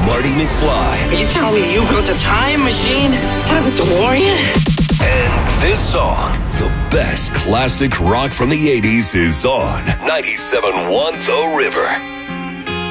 Marty McFly. Are you telling me you built a time machine out of a DeLorean? And this song, the best classic rock from the 80s, is on 97.1 The River.